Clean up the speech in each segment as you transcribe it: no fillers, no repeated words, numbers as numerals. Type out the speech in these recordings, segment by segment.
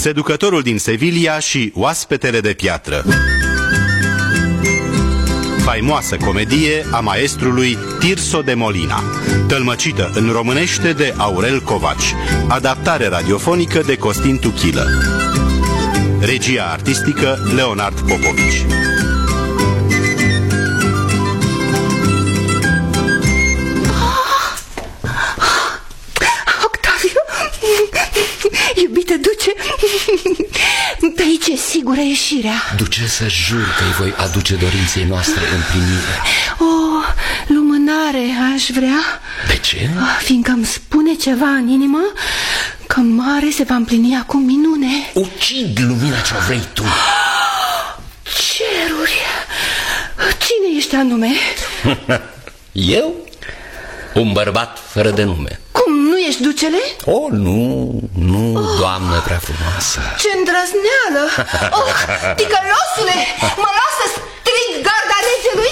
Seducătorul din Sevilla și Oaspetele de piatră. Faimoasă comedie a maestrului Tirso de Molina, tălmăcită în românește de Aurel Covaci, adaptare radiofonică de Costin Tuchilă. Regia artistică Leonard Popovici. Octaviu, iubite duce, pe aici e sigură ieșirea. Duce să jur că îi voi aduce dorinței noastre împlinire. O lumânare aș vrea. De ce? Fiindcă îmi spune ceva în inimă că mare se va împlini acum minune. Ucid lumina ce-o vrei tu. Ceruri! Cine ești anume? Eu? Un bărbat fără de nume. Cum, nu ești ducele? Oh, nu, doamnă prea frumoasă. Ce îndrăzneală! Oh, ticălosule, mă las să strig garda regelui?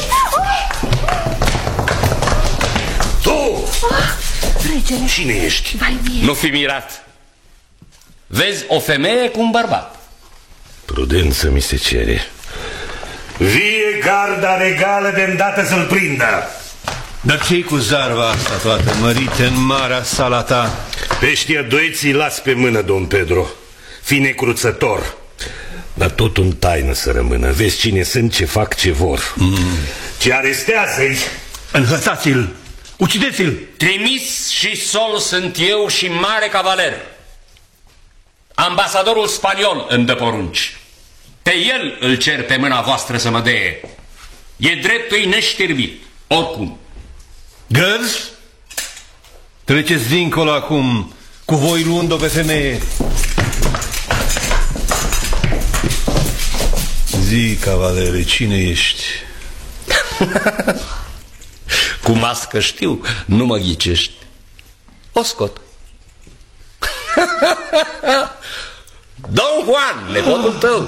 Tu! Regele. Cine ești? Vai mie. Nu fi mirat. Vezi o femeie cu un bărbat. Prudență mi se cere. Vie garda regală de îndată să-l prindă. Dar ce-i cu zarva asta toată, mărite în marea sala ta? Peștia doi ți-i las pe mână, domn Pedro. Fii necruțător. Dar tot în taină să rămână. Vezi cine sunt, ce fac, ce vor. Ce arestează-i? Înhățați-l! Ucideți-l! Trimis și sol sunt eu și mare cavaler. Ambasadorul spaniol îmi dă porunci. Pe el îl cer pe mâna voastră să mă deie. E dreptul neștirbit, oricum. Gărzi, treceți dincolo acum, cu voi luând-o pe femeie. Zi, cavalere, cine ești? Cu mască știu, nu mă ghicești. O scot. Don Juan, nepotul tău.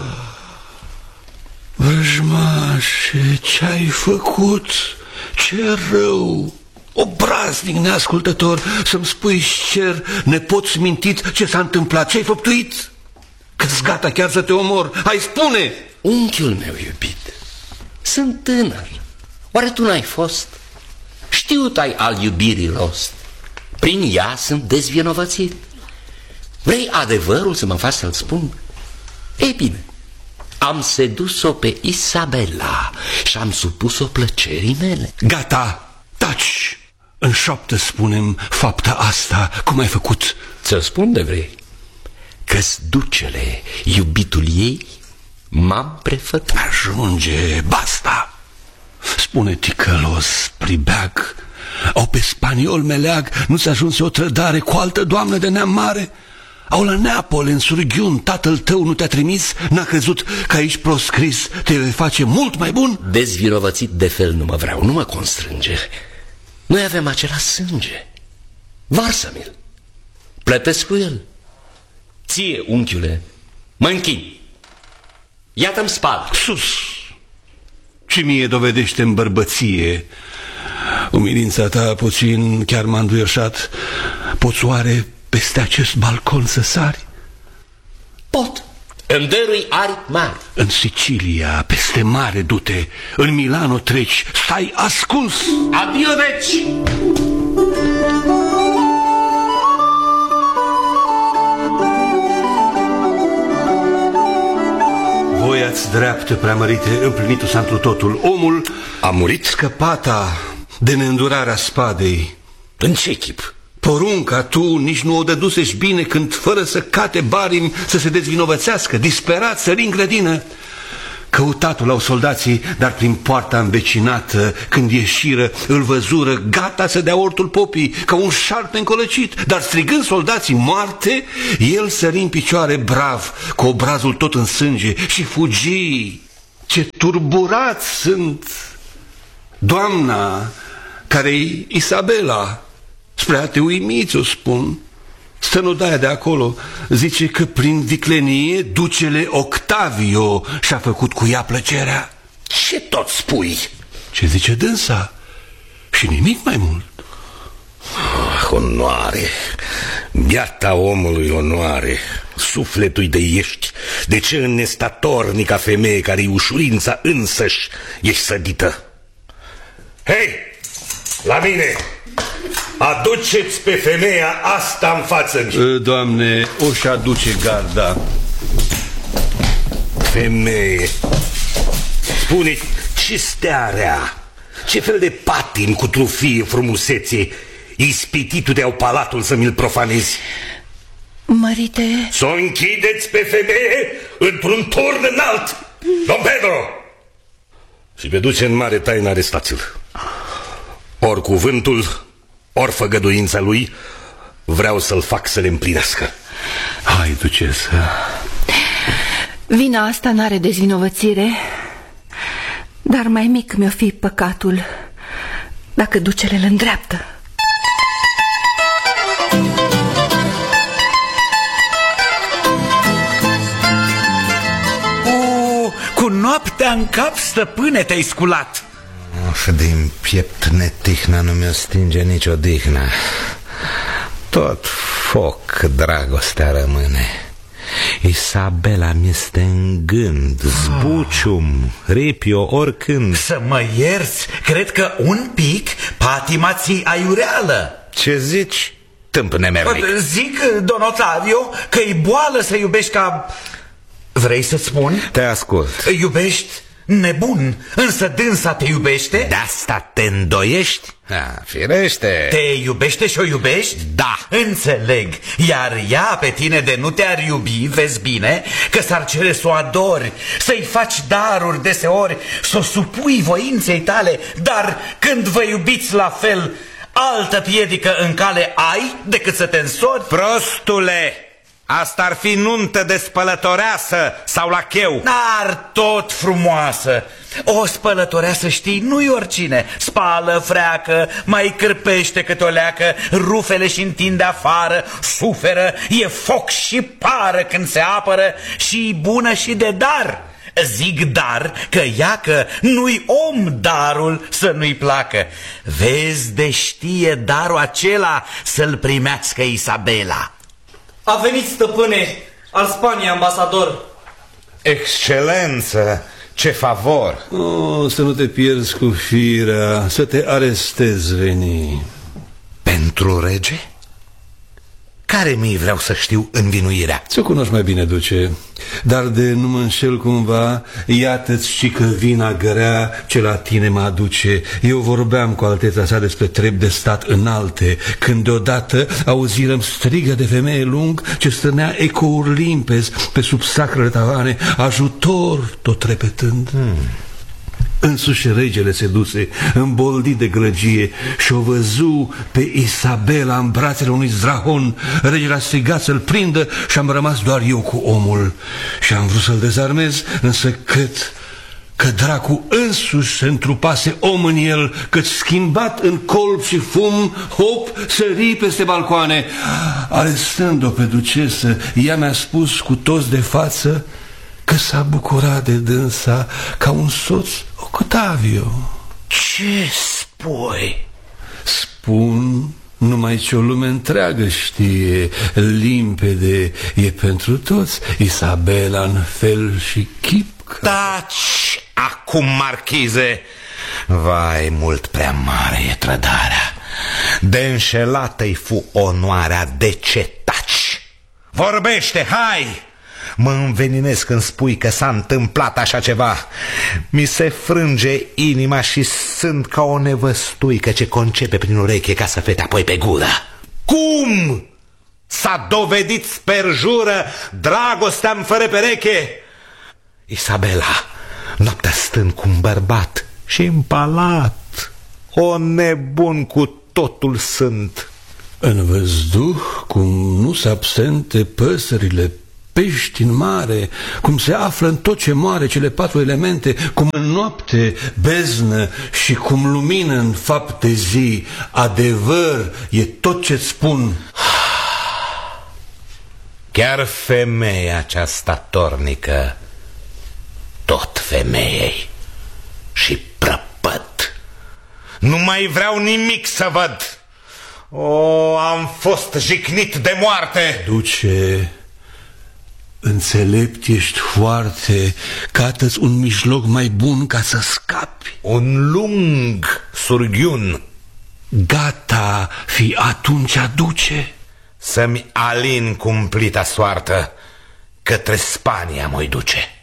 Vrăjmașe, ce-ai făcut? Ce rău! Obraznic neascultător, să-mi spui, cer, nepoți mintit, ce s-a întâmplat, ce-ai făptuit? Că-s gata chiar să te omor, hai, spune! Unchiul meu iubit, sunt tânăr. Oare tu n-ai fost? Știut ai al iubirii rost. Prin ea sunt dezvinovățit. Vrei adevărul să mă faci să-l spun? Ei bine, am sedus-o pe Isabela și am supus-o plăcerii mele. Gata, taci! În șoaptă spune-mi fapta asta, cum ai făcut? Ți-o spun de vrei. Că-s ducele, iubitul ei, m-am prefăcut. Ajunge, basta! Spune ticălos, pribeag, au pe spaniol meleag, nu-ți ajunse o trădare cu altă doamnă de neam mare? Au la Neapol, în Surghiun, tatăl tău nu te-a trimis? N-a crezut că aici proscris te vei face mult mai bun? Dezvinovățit de fel nu mă vreau, nu mă constrânge. Noi avem același sânge. Varsă-mi-l. Plătesc cu el. Ție, unchiule, mă închin. Iată-mi spada. Sus! Și mie dovedește în bărbăție. Umilința ta puțin chiar m-a înduioșat. Poți oare peste acest balcon să sari? Pot. Îmi dărui aripi mari. În Sicilia, peste mare du-te. În Milano treci, stai ascuns. Adio deci. Voia-ți dreaptă, preamărite, împlinitul s-a întru totul. Omul a murit? Scăpata de neîndurarea spadei. În ce chip? Porunca tu nici nu o dădusești bine când, fără să cate barim, să se dezvinovățească, disperat, sări în grădină. Căutatul au soldații, dar prin poarta învecinată, când ieșiră, îl văzură, gata să dea ortul popii, ca un șarpe încolăcit. Dar strigând soldații moarte, el sări în picioare brav, cu obrazul tot în sânge, și fugi. Ce turburați sunt! Doamna, care-i Isabela, spre a te uimi, ți-o spun, stănodaia de acolo zice că prin viclenie ducele Octavio și-a făcut cu ea plăcerea. Ce tot spui? Ce zice dânsa? Și nimic mai mult. onoare, biata omului onoare, sufletul de ești. De ce în nestatornica femeie care-i ușurința însăși ești sădită? Hei, la mine! Aduceți pe femeia asta în față. Doamne, o-și aduce garda. Femeie, spune, ce stea rea, ce fel de patim cu trufie frumusețe ispititul de-au palatul să mi-l profanezi? Mărite... S-o închideți pe femeie într-un turn înalt. Don Pedro! Și pe duce în mare taină arestați-l. Ori cuvântul, ori făgăduința lui vreau să-l fac să le împlinească. Hai, ducesă. Vina asta n-are dezvinovățire, dar mai mic mi-o fi păcatul dacă ducele îl îndreaptă. Cu noaptea în cap, stăpâne, te-ai sculat. Of, din piept netihna nu mi-o stinge nici odihna. Tot foc dragostea rămâne. Isabela mi-este în gând, zbucium, ripio oricând. Să mă ierți, cred că un pic patima ți-i aiureală. Ce zici, tâmp nemernic? Zic, don Ottavio, că-i boală să iubești ca... Vrei să-ți spun? Te ascult. Iubești nebun, însă dânsa te iubește? De asta te îndoiești? Firește. Te iubește și o iubești? Da. Înțeleg. Iar ea pe tine de nu te-ar iubi, vezi bine, că s-ar cere să o adori, să-i faci daruri deseori, să o supui voinței tale. Dar când vă iubiți la fel, altă piedică în cale ai decât să te însori? Prostule! Asta ar fi nuntă de spălătoreasă sau la cheu. Dar tot frumoasă. O spălătoreasă, știi, nu-i oricine. Spală, freacă, mai cârpește cât o leacă, rufele și întinde afară, suferă, e foc și pară când se apără și bună și de dar. Zic dar, că iacă nu-i om darul să nu-i placă. Vezi de știe darul acela să-l primească Isabela. A venit, stăpâne, al Spaniei ambasador. Excelență, ce favor. Să nu te pierzi cu firea, să te arestezi, veni. Pentru rege? Care mi vreau să știu învinuirea? Ți-o cunoști mai bine, duce, dar de nu mă înșel cumva, iată-ți și că vina grea ce la tine mă aduce. Eu vorbeam cu alteța sa despre trebi de stat înalte, când deodată auzirăm strigă de femeie lung ce stănea ecouri limpezi pe sub sacrele tavane, ajutor, tot repetând. Însuși regele se duse, îmboldit de grăgie, și-o văzu pe Isabela în brațele unui zdrahon. Regele a strigat să-l prindă și am rămas doar eu cu omul. Și am vrut să-l dezarmez, însă cred că dracu însuși se întrupase om în el, căci schimbat în colb și fum, hop, sări peste balcoane. Arestând-o pe ducesă, ea mi-a spus cu toți de față că s-a bucurat de dânsa ca un soț Octavio. Ce spui? Spun numai ce o lume întreagă știe, limpede e pentru toți, Isabela în fel și chip. Taci acum, marchize! Vai, mult prea mare e trădarea. De înșelată-i fu onoarea, de ce taci? Vorbește, hai! Mă înveninez când spui că s-a întâmplat așa ceva. Mi se frânge inima și sunt ca o nevăstuică ce concepe prin ureche ca să fete apoi pe gură. Cum s-a dovedit sperjură dragostea-mi fără pereche? Isabela, noaptea stând cu un bărbat și în palat, o nebun cu totul sunt. În văzduh, cum nu s absente păsările, pești în mare, cum se află în tot ce moare cele patru elemente, cum în noapte beznă și cum lumină în fapt de zi, adevăr e tot ce-ți spun. Chiar femeia aceasta tornică, tot femeie și prăpăt. Nu mai vreau nimic să văd. O, am fost jignit de moarte. Duce, înțelept ești foarte, cată-ți un mijloc mai bun ca să scapi. Un lung surghiun. Gata fi atunci, Duce. Să-mi alin cumplita soartă, către Spania mă-i duce.